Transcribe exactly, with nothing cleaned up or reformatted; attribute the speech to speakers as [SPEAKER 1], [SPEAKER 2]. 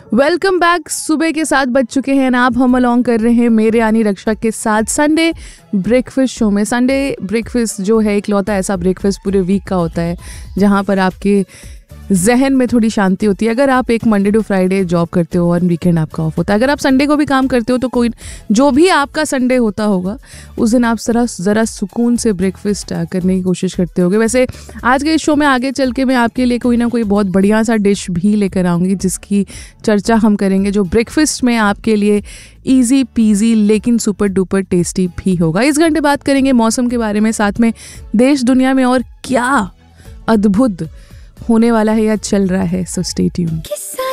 [SPEAKER 1] Welcome back. सुबह के सात बज चुके हैं आप हम अलोंग कर रहे हैं मेरे यानी रक्षा के साथ संडे ब्रेकफास्ट शो में। संडे ब्रेकफास्ट जो है इकलौता ऐसा ब्रेकफास्ट पूरे वीक का होता है जहां पर आपके जहन में थोड़ी शांति होती है। अगर आप एक मंडे टू फ्राइडे जॉब करते हो और वीकेंड आपका ऑफ होता है, अगर आप संडे को भी काम करते हो तो कोई जो भी आपका संडे होता होगा उस दिन आप ज़रा ज़रा सुकून से ब्रेकफास्ट करने की कोशिश करते होगे। वैसे आज के इस शो में आगे चल के मैं आपके लिए कोई ना कोई बहुत बढ़िया सा डिश भी लेकर आऊँगी जिसकी चर्चा हम करेंगे, जो ब्रेकफास्ट में आपके लिए ईजी पीजी लेकिन सुपर डुपर टेस्टी भी होगा। इस घंटे बात करेंगे मौसम के बारे में, साथ में देश दुनिया में और क्या अद्भुत होने वाला है या चल रहा है। So stay tuned.